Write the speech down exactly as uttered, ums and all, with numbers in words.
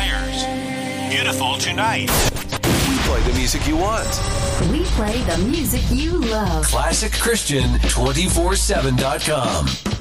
Myers. Beautiful Tonight. We play the music you want. We play the music you love. Classic Christian two four seven dot com.